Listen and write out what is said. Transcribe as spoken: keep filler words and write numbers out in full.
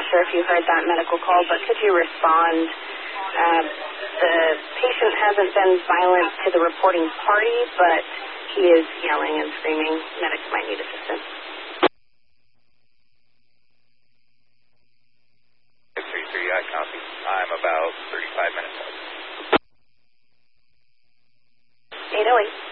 sure if you heard that medical call, but could you respond? Uh, the patient hasn't been violent to the reporting party, but he is yelling and screaming. Medics might need assistance. three three, I copy. I'm about thirty-five minutes out. eight oh eight.